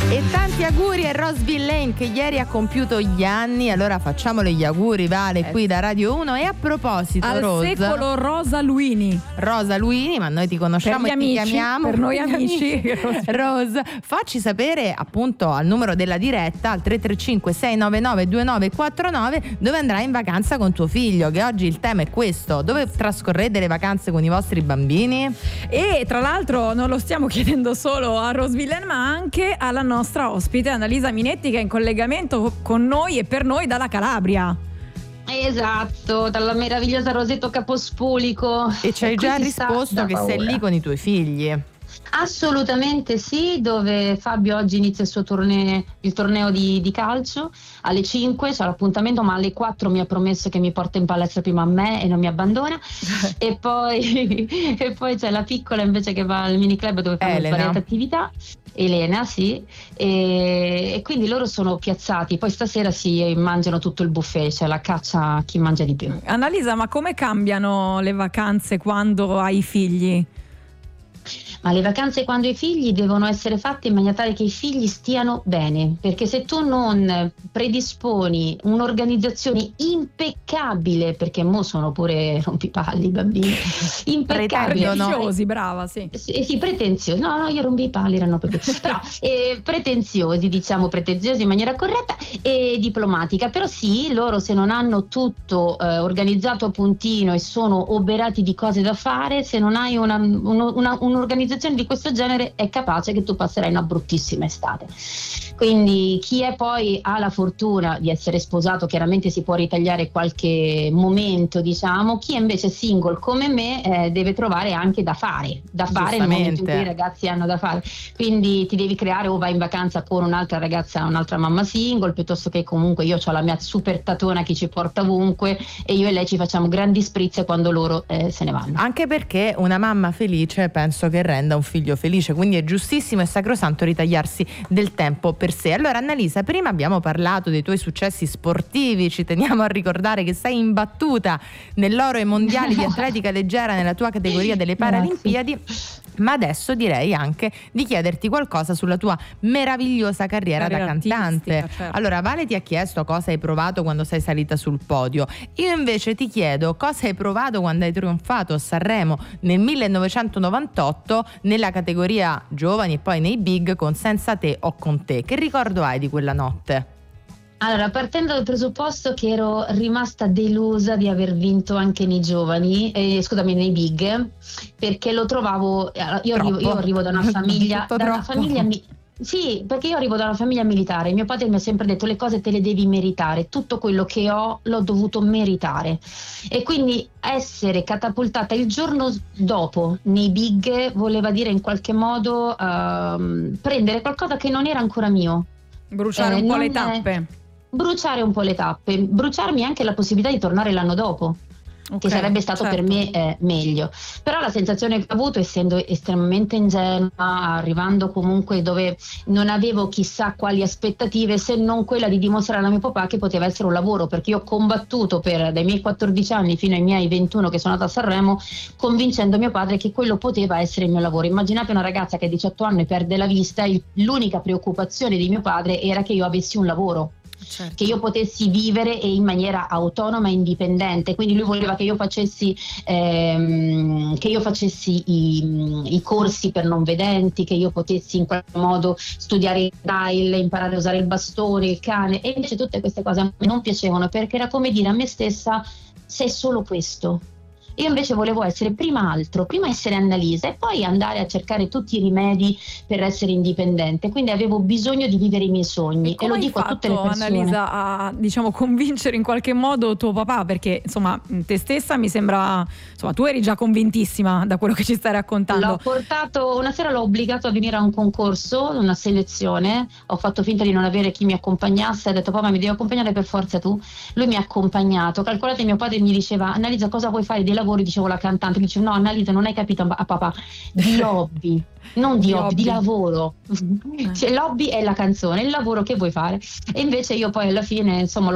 E tanti auguri a Roseville Lane che ieri ha compiuto gli anni. Allora facciamole gli auguri, Vale, qui da Radio 1. E a proposito, al Rose, secolo Rosa Luini, ma noi ti conosciamo per e amici, ti chiamiamo. per noi amici. Rose, facci sapere appunto al numero della diretta al 335 699 2949 dove andrai in vacanza con tuo figlio, che oggi il tema è questo: dove trascorrete le vacanze con i vostri bambini? E tra l'altro non lo stiamo chiedendo solo a Roseville, ma anche alla nostra ospite Annalisa Minetti, che è in collegamento con noi e per noi dalla Calabria. Esatto, dalla meravigliosa Roseto Capospulico. E ci hai già risposto che sei lì con i tuoi figli. Assolutamente sì, dove Fabio oggi inizia il suo il torneo di calcio alle 5, c'è l'appuntamento, ma alle 4 mi ha promesso che mi porta in palestra prima a me e non mi abbandona. e poi c'è la piccola invece che va al mini club dove fanno svariate attività. Elena, sì, e quindi loro sono piazzati, poi stasera si mangiano tutto il buffet, cioè la caccia a chi mangia di più. Annalisa, ma come cambiano le vacanze quando hai figli? Ma le vacanze quando hai figli devono essere fatte in maniera tale che i figli stiano bene, perché se tu non predisponi un'organizzazione impeccabile, perché mo sono pure rompipalli i bambini, impeccabili, pretenziosi, brava, sì. Sì, pretenziosi, no, io rompipalli erano proprio, però pretenziosi in maniera corretta e diplomatica, però sì, loro se non hanno tutto organizzato a puntino e sono oberati di cose da fare, se non hai un'organizzazione di questo genere è capace che tu passerai una bruttissima estate. Quindi chi è poi ha la fortuna di essere sposato chiaramente si può ritagliare qualche momento, diciamo. Chi è invece single come me deve trovare anche da fare nel momento in cui i ragazzi hanno da fare, quindi ti devi creare, o vai in vacanza con un'altra ragazza, un'altra mamma single, piuttosto che comunque io ho la mia super tatona che ci porta ovunque e io e lei ci facciamo grandi sprizze quando loro se ne vanno. Anche perché una mamma felice penso che renda un figlio felice, quindi è giustissimo e sacrosanto ritagliarsi del tempo per sé. Allora Annalisa, prima abbiamo parlato dei tuoi successi sportivi, ci teniamo a ricordare che sei imbattuta nell'oro ai mondiali di atletica leggera nella tua categoria delle Paralimpiadi, ma adesso direi anche di chiederti qualcosa sulla tua meravigliosa carriera da cantante. Certo. Allora Vale ti ha chiesto cosa hai provato quando sei salita sul podio, io invece ti chiedo cosa hai provato quando hai trionfato a Sanremo nel 1998 nella categoria giovani e poi nei big con Senza te o con te. Che ricordo hai di quella notte? Allora, partendo dal presupposto che ero rimasta delusa di aver vinto anche nei giovani, nei big, perché lo trovavo, io arrivo da una famiglia, sì, perché io arrivo da una famiglia militare, mio padre mi ha sempre detto le cose te le devi meritare, tutto quello che ho l'ho dovuto meritare, e quindi essere catapultata il giorno dopo nei big voleva dire in qualche modo prendere qualcosa che non era ancora mio. Bruciare un po' le tappe. Bruciare un po' le tappe, bruciarmi anche la possibilità di tornare l'anno dopo. Che sarebbe stato per me meglio, però la sensazione che ho avuto, essendo estremamente ingenua, arrivando comunque dove non avevo chissà quali aspettative se non quella di dimostrare a mio papà che poteva essere un lavoro, perché io ho combattuto dai miei 14 anni fino ai miei 21 che sono andata a Sanremo, convincendo mio padre che quello poteva essere il mio lavoro. Immaginate una ragazza che a 18 anni perde la vista, l'unica preoccupazione di mio padre era che io avessi un lavoro. Certo. Che io potessi vivere e in maniera autonoma e indipendente, quindi lui voleva che io facessi i corsi per non vedenti, che io potessi in qualche modo studiare il braille, imparare a usare il bastone, il cane, e invece tutte queste cose a me non piacevano, perché era come dire a me stessa: sei solo questo. Io invece volevo essere prima essere Annalisa e poi andare a cercare tutti i rimedi per essere indipendente, quindi avevo bisogno di vivere i miei sogni, e lo dico a tutte le persone. Annalisa, a convincere in qualche modo tuo papà, perché insomma te stessa mi sembra, tu eri già convintissima da quello che ci stai raccontando. L'ho portato, una sera l'ho obbligato a venire a un concorso, una selezione, ho fatto finta di non avere chi mi accompagnasse, ho detto: papà, mi devi accompagnare per forza tu. Lui mi ha accompagnato, calcolate, mio padre mi diceva: Annalisa, cosa vuoi fare di lavoro? Dicevo la cantante, mi dicevo: no Annalisa, non hai capito papà, di hobby, non di hobby, di lavoro. Cioè, l'hobby è la canzone, il lavoro che vuoi fare. E invece io poi alla fine insomma